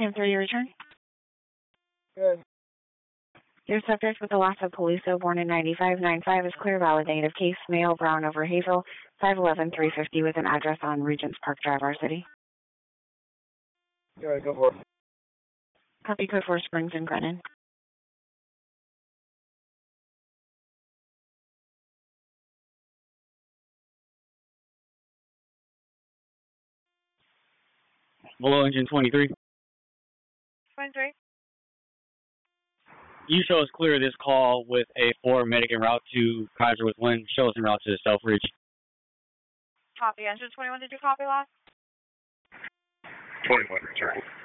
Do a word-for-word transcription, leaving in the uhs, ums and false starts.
Sam three, your return. Good. Your subject with the loss of Poliso, born in ninety-five ninety-five, is clear, valid, negative case, male, brown over Hazel, five eleven three fifty, with an address on Regents Park Drive, our city. All right, go for it. Copy, code four Springs and Grennan. Below engine twenty-three. twenty-three. You show us clear of this call with a four medic en route to Kaiser with Lynn. Show us en route to Selfridge. Copy. Engine twenty-one, did you copy last? twenty-one, return.